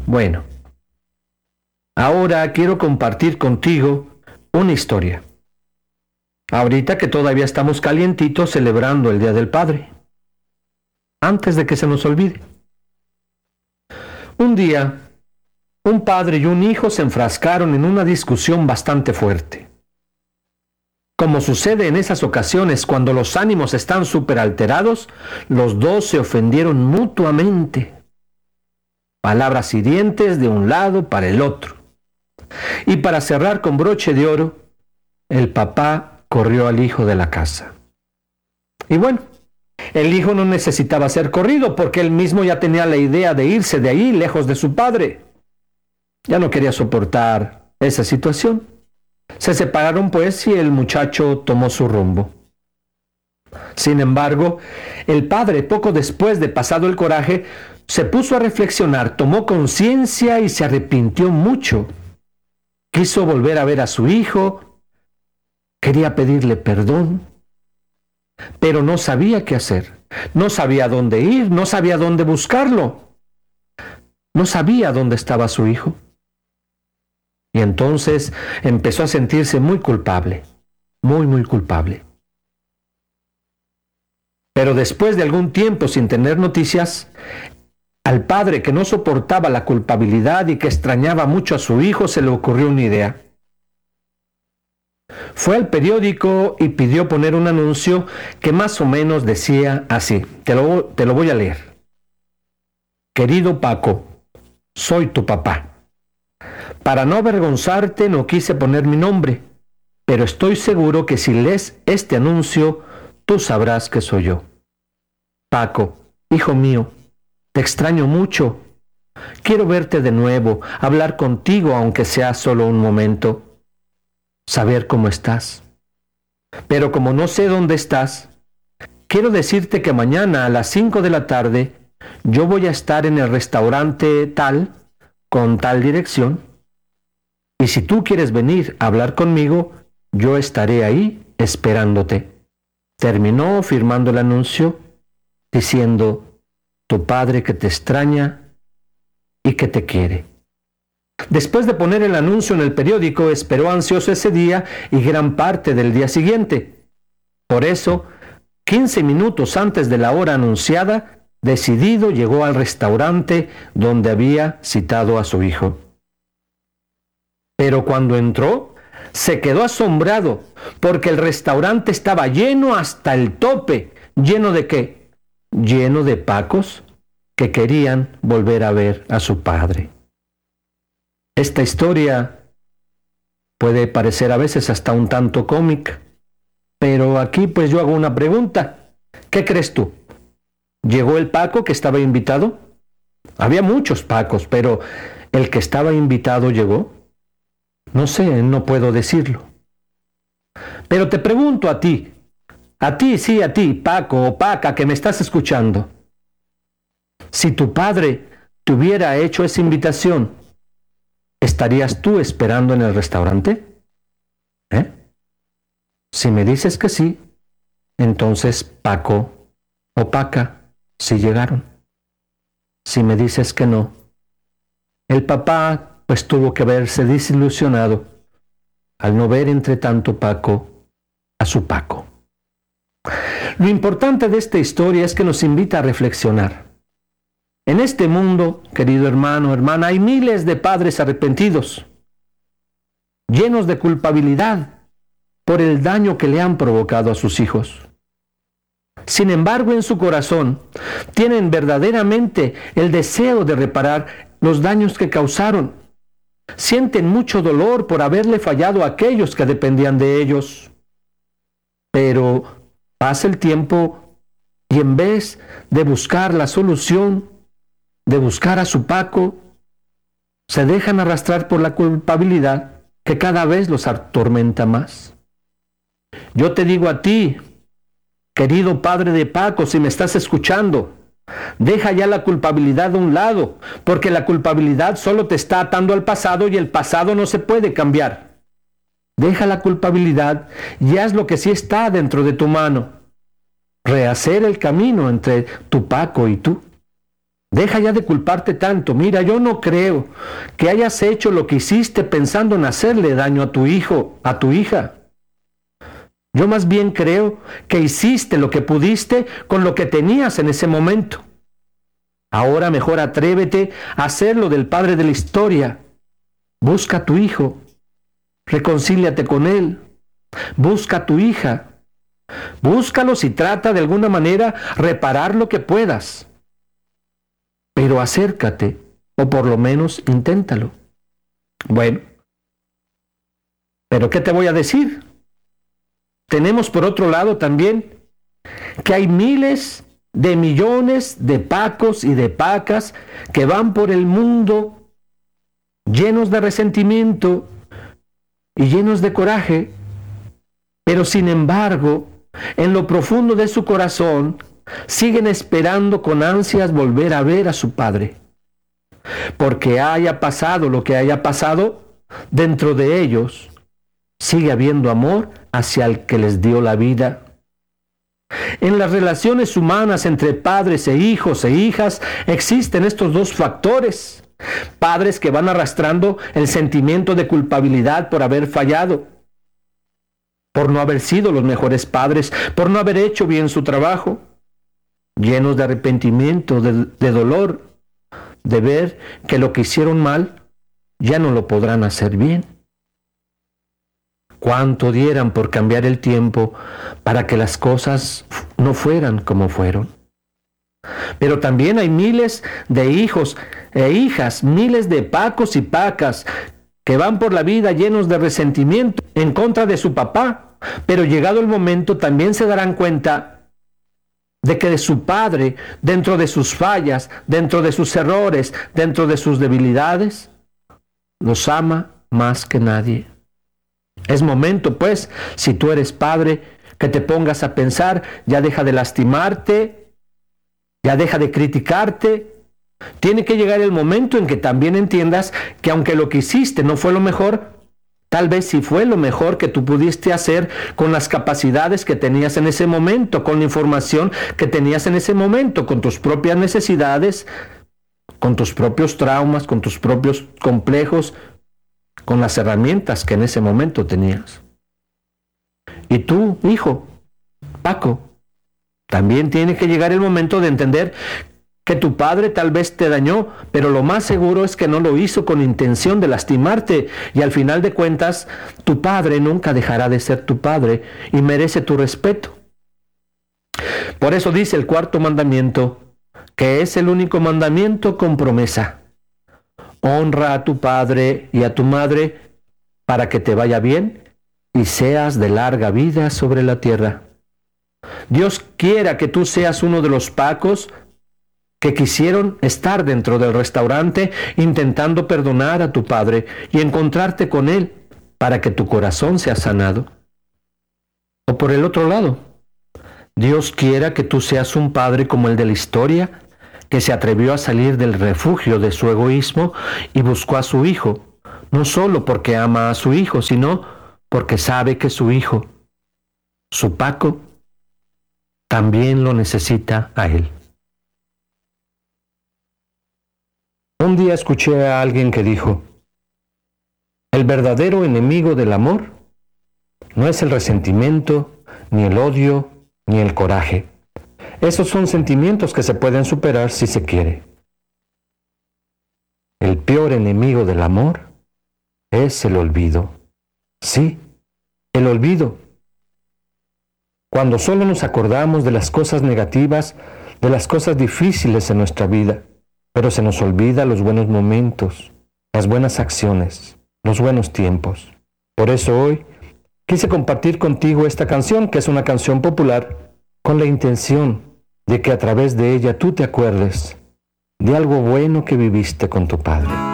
Bueno, ahora quiero compartir contigo una historia. Ahorita que todavía estamos calientitos celebrando el Día del Padre. Antes de que se nos olvide. Un día, un padre y un hijo se enfrascaron en una discusión bastante fuerte. Como sucede en esas ocasiones cuando los ánimos están súper alterados, los dos se ofendieron mutuamente. Palabras hirientes de un lado para el otro. Y para cerrar con broche de oro, el papá corrió al hijo de la casa. Y bueno, el hijo no necesitaba ser corrido porque él mismo ya tenía la idea de irse de ahí, lejos de su padre. Ya no quería soportar esa situación. Se separaron pues y el muchacho tomó su rumbo. Sin embargo, el padre, poco después de pasado el coraje, se puso a reflexionar, tomó conciencia y se arrepintió mucho. Quiso volver a ver a su hijo, quería pedirle perdón, pero no sabía qué hacer. No sabía dónde ir, no sabía dónde buscarlo. No sabía dónde estaba su hijo. Y entonces empezó a sentirse muy culpable, muy culpable. Pero después de algún tiempo sin tener noticias, al padre, que no soportaba la culpabilidad y que extrañaba mucho a su hijo, se le ocurrió una idea. Fue al periódico y pidió poner un anuncio que más o menos decía así. Te lo voy a leer. Querido Paco, soy tu papá. Para no avergonzarte no quise poner mi nombre, pero estoy seguro que si lees este anuncio, tú sabrás que soy yo. Paco, hijo mío, te extraño mucho. Quiero verte de nuevo, hablar contigo aunque sea solo un momento, saber cómo estás. Pero como no sé dónde estás, quiero decirte que mañana a las 5 de la tarde yo voy a estar en el restaurante tal, con tal dirección, y si tú quieres venir a hablar conmigo, yo estaré ahí esperándote. Terminó firmando el anuncio diciendo, tu padre que te extraña y que te quiere. Después de poner el anuncio en el periódico, esperó ansioso ese día y gran parte del día siguiente. Por eso, 15 minutos antes de la hora anunciada, decidido llegó al restaurante donde había citado a su hijo. Pero cuando entró, se quedó asombrado porque el restaurante estaba lleno hasta el tope. ¿Lleno de qué? Lleno de Pacos que querían volver a ver a su padre. Esta historia puede parecer a veces hasta un tanto cómica, pero aquí pues yo hago una pregunta. ¿Qué crees tú? ¿Llegó el Paco que estaba invitado? Había muchos Pacos, pero ¿el que estaba invitado llegó? No sé, no puedo decirlo. Pero te pregunto a ti, sí, a ti, Paco o Paca, que me estás escuchando. Si tu padre te hubiera hecho esa invitación, ¿estarías tú esperando en el restaurante? Si me dices que sí, entonces Paco o Paca sí llegaron. Si me dices que no, el papá pues tuvo que verse desilusionado al no ver entre tanto Paco a su Paco. Lo importante de esta historia es que nos invita a reflexionar. En este mundo, querido hermano, hermana, hay miles de padres arrepentidos, llenos de culpabilidad por el daño que le han provocado a sus hijos. Sin embargo, en su corazón tienen verdaderamente el deseo de reparar los daños que causaron. Sienten mucho dolor por haberle fallado a aquellos que dependían de ellos. Pero pasa el tiempo y en vez de buscar la solución, de buscar a su Paco, se dejan arrastrar por la culpabilidad que cada vez los atormenta más. Yo te digo a ti, querido padre de Paco, si me estás escuchando, deja ya la culpabilidad de un lado, porque la culpabilidad solo te está atando al pasado y el pasado no se puede cambiar. Deja la culpabilidad y haz lo que sí está dentro de tu mano. Rehacer el camino entre tu Paco y tú. Deja ya de culparte tanto. Mira, yo no creo que hayas hecho lo que hiciste pensando en hacerle daño a tu hijo, a tu hija. Yo más bien creo que hiciste lo que pudiste con lo que tenías en ese momento. Ahora mejor atrévete a hacer lo del padre de la historia. Busca a tu hijo, reconcíliate con él, busca a tu hija, búscalos y trata de alguna manera reparar lo que puedas. Pero acércate, o por lo menos inténtalo. Bueno, pero ¿qué te voy a decir? Tenemos por otro lado también que hay miles de millones de pacos y de pacas que van por el mundo llenos de resentimiento y llenos de coraje, pero sin embargo, en lo profundo de su corazón, siguen esperando con ansias volver a ver a su padre. Porque haya pasado lo que haya pasado, dentro de ellos sigue habiendo amor hacia el que les dio la vida. En las relaciones humanas entre padres e hijas existen estos dos factores. Padres que van arrastrando el sentimiento de culpabilidad por haber fallado, por no haber sido los mejores padres, por no haber hecho bien su trabajo, llenos de arrepentimiento, de dolor, de ver que lo que hicieron mal ya no lo podrán hacer bien. ¿Cuánto dieran por cambiar el tiempo para que las cosas no fueran como fueron? Pero también hay miles de hijos e hijas, miles de pacos y pacas que van por la vida llenos de resentimiento en contra de su papá, pero llegado el momento también se darán cuenta de que de su padre, dentro de sus fallas, dentro de sus errores, dentro de sus debilidades, los ama más que nadie. Es momento, pues, si tú eres padre, que te pongas a pensar, ya deja de lastimarte, ya deja de criticarte. Tiene que llegar el momento en que también entiendas que aunque lo que hiciste no fue lo mejor, tal vez sí fue lo mejor que tú pudiste hacer con las capacidades que tenías en ese momento, con la información que tenías en ese momento, con tus propias necesidades, con tus propios traumas, con tus propios complejos, con las herramientas que en ese momento tenías. Y tú, hijo, Paco, también tiene que llegar el momento de entender que tu padre tal vez te dañó, pero lo más seguro es que no lo hizo con intención de lastimarte, y al final de cuentas, tu padre nunca dejará de ser tu padre y merece tu respeto. Por eso dice el cuarto mandamiento, que es el único mandamiento con promesa. Honra a tu padre y a tu madre para que te vaya bien y seas de larga vida sobre la tierra. Dios quiera que tú seas uno de los pacos que quisieron estar dentro del restaurante intentando perdonar a tu padre y encontrarte con él para que tu corazón sea sanado. O por el otro lado, Dios quiera que tú seas un padre como el de la historia, que se atrevió a salir del refugio de su egoísmo y buscó a su hijo, no solo porque ama a su hijo, sino porque sabe que su hijo, su Paco, también lo necesita a él. Un día escuché a alguien que dijo, el verdadero enemigo del amor no es el resentimiento, ni el odio, ni el coraje. Esos son sentimientos que se pueden superar si se quiere. El peor enemigo del amor es el olvido. Sí, el olvido. Cuando solo nos acordamos de las cosas negativas, de las cosas difíciles en nuestra vida, pero se nos olvida los buenos momentos, las buenas acciones, los buenos tiempos. Por eso hoy quise compartir contigo esta canción, que es una canción popular, con la intención de que a través de ella tú te acuerdes de algo bueno que viviste con tu padre.